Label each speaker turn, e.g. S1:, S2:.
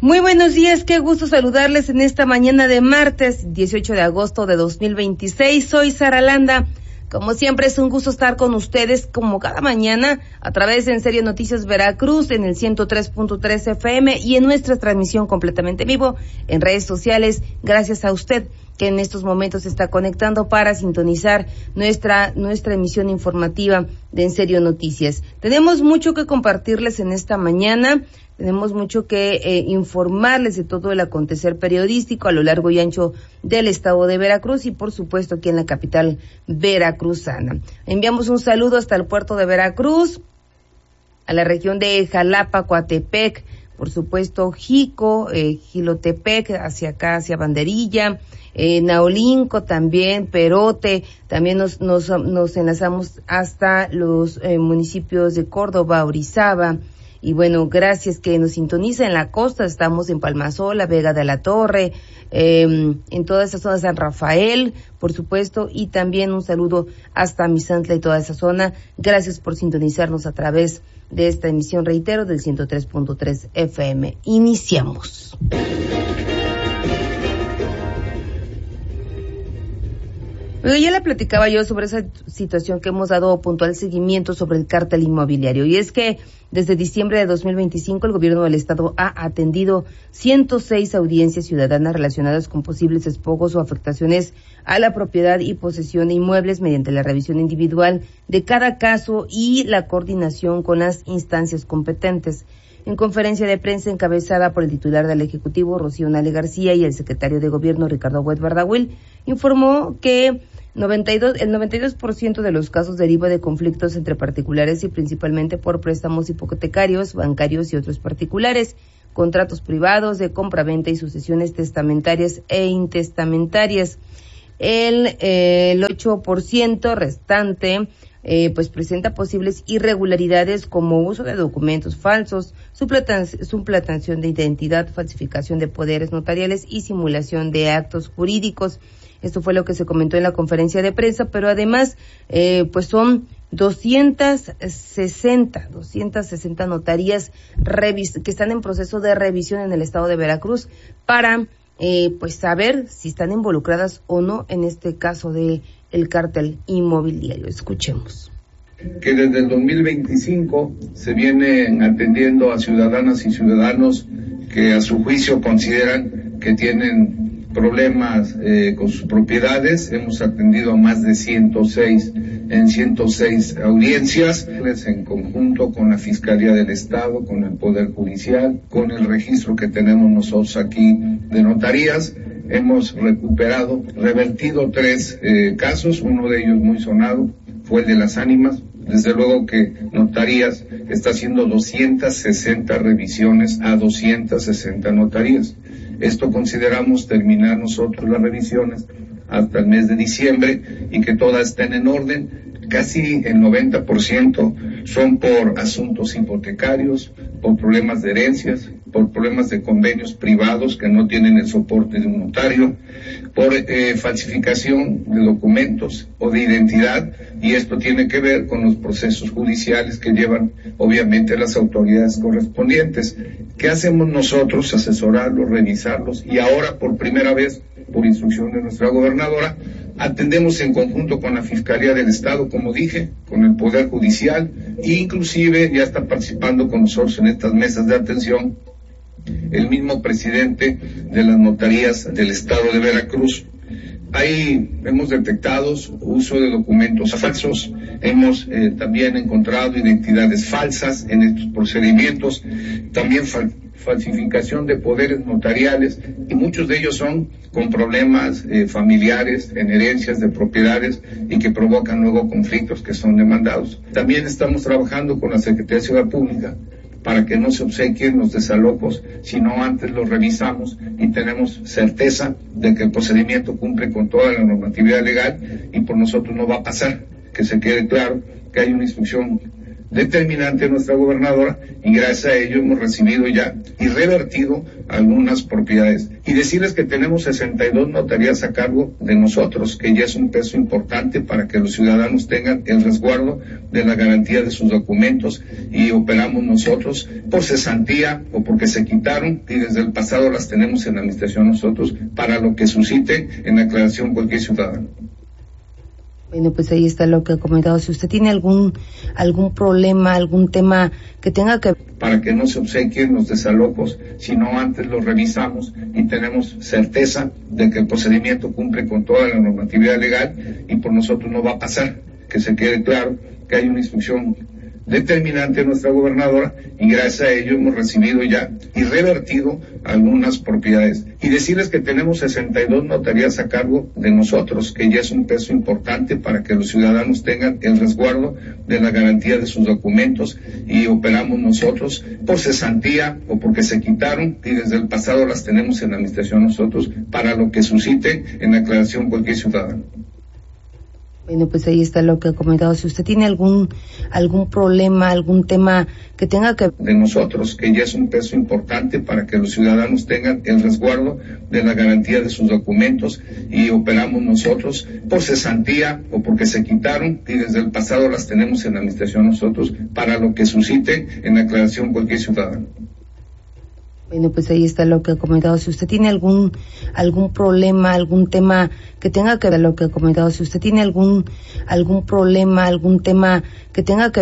S1: Muy buenos días, qué gusto saludarles en esta mañana de martes 18 de agosto de 2026. Soy Sara Landa. Como siempre es un gusto estar con ustedes como cada mañana a través de En Serio Noticias Veracruz en el 103.3 FM y en nuestra transmisión completamente vivo en redes sociales. Gracias a usted que en estos momentos se está conectando para sintonizar nuestra emisión informativa de En Serio Noticias. Tenemos mucho que compartirles en esta mañana. Tenemos mucho que informarles de todo el acontecer periodístico a lo largo y ancho del estado de Veracruz y por supuesto aquí en la capital veracruzana. Enviamos un saludo hasta el puerto de Veracruz, a la región de Jalapa, Coatepec, por supuesto Jico, Jilotepec, hacia acá, hacia Banderilla, Naolinco también, Perote, también nos enlazamos hasta los municipios de Córdoba, Orizaba. Y bueno, gracias que nos sintoniza en la costa, estamos en Palmasola, Vega de la Torre, en toda esa zona de San Rafael, por supuesto, y también un saludo hasta Misantla y toda esa zona. Gracias por sintonizarnos a través de esta emisión, reitero, del 103.3 FM. Iniciamos. Bueno, ya le platicaba yo sobre esa situación que hemos dado puntual seguimiento sobre el cártel inmobiliario, y es que desde diciembre de 2025 el gobierno del estado ha atendido 106 audiencias ciudadanas relacionadas con posibles despojos o afectaciones a la propiedad y posesión de inmuebles mediante la revisión individual de cada caso y la coordinación con las instancias competentes. En conferencia de prensa encabezada por el titular del Ejecutivo, Rocío Nale García, y el secretario de Gobierno, Ricardo Huet Bardahuil, informó que el 92% de los casos deriva de conflictos entre particulares y principalmente por préstamos hipotecarios, bancarios y otros particulares, contratos privados de compraventa y sucesiones testamentarias e intestamentarias. El 8% restante pues presenta posibles irregularidades como uso de documentos falsos, suplantación de identidad, falsificación de poderes notariales y simulación de actos jurídicos. Esto fue lo que se comentó en la conferencia de prensa, pero además pues son 260 notarías que están en proceso de revisión en el estado de Veracruz para pues saber si están involucradas o no en este caso de el cártel inmobiliario. Escuchemos.
S2: Que desde el 2025 se vienen atendiendo a ciudadanas y ciudadanos que a su juicio consideran que tienen problemas con sus propiedades. Hemos atendido a más de 106 audiencias en conjunto con la Fiscalía del Estado, con el Poder Judicial, con el registro que tenemos nosotros aquí de notarías. Hemos revertido 3 casos, uno de ellos muy sonado, fue el de las ánimas. Desde luego que Notarías está haciendo 260 revisiones a 260 notarías. Esto consideramos terminar nosotros las revisiones hasta el mes de diciembre y que todas estén en orden. Casi el 90% son por asuntos hipotecarios, por problemas de herencias, por problemas de convenios privados que no tienen el soporte de un notario, por falsificación de documentos o de identidad, y esto tiene que ver con los procesos judiciales que llevan obviamente las autoridades correspondientes. ¿Qué hacemos nosotros? Asesorarlos, revisarlos, y ahora por primera vez, por instrucción de nuestra gobernadora, atendemos en conjunto con la Fiscalía del Estado, como dije, con el Poder Judicial, e inclusive ya está participando con nosotros en estas mesas de atención el mismo presidente de las notarías del Estado de Veracruz. Ahí hemos detectado uso de documentos falsos, hemos también encontrado identidades falsas en estos procedimientos, también falsificación de poderes notariales, y muchos de ellos son con problemas familiares, en herencias de propiedades, y que provocan luego conflictos que son demandados. También estamos trabajando con la Secretaría de Seguridad Pública para que no se obsequien los desalojos, sino antes los revisamos y tenemos certeza de que el procedimiento cumple con toda la normatividad legal y por nosotros no va a pasar. Que se quede claro que hay una instrucción determinante nuestra gobernadora, y gracias a ello hemos recibido ya y revertido algunas propiedades. Y decirles que tenemos 62 notarías a cargo de nosotros, que ya es un peso importante para que los ciudadanos tengan el resguardo de la garantía de sus documentos, y operamos nosotros por cesantía o porque se quitaron, y desde el pasado las tenemos en la administración nosotros para lo que suscite en aclaración cualquier ciudadano.
S1: Bueno, pues ahí está lo que ha comentado. Si usted tiene algún problema, algún tema que tenga que...
S2: Para que no se obsequien los desalojos, sino antes los revisamos y tenemos certeza de que el procedimiento cumple con toda la normatividad legal, y por nosotros no va a pasar. Que se quede claro que hay una instrucción determinante nuestra gobernadora, y gracias a ello hemos recibido ya y revertido algunas propiedades. Y decirles que tenemos 62 notarías a cargo de nosotros, que ya es un peso importante para que los ciudadanos tengan el resguardo de la garantía de sus documentos, y operamos nosotros por cesantía o porque se quitaron, y desde el pasado las tenemos en la administración nosotros para lo que suscite en aclaración cualquier ciudadano.
S1: Bueno, pues ahí está lo que ha comentado. Si usted tiene algún problema, algún tema que tenga que...
S2: De nosotros, que ya es un peso importante para que los ciudadanos tengan el resguardo de la garantía de sus documentos, y operamos nosotros por cesantía o porque se quitaron, y desde el pasado las tenemos en la administración nosotros para lo que suscite en aclaración cualquier ciudadano.
S1: Bueno, pues ahí está lo que ha comentado. Si usted tiene algún problema, algún tema que tenga que ver lo que ha comentado. Si usted tiene algún problema, algún tema que tenga que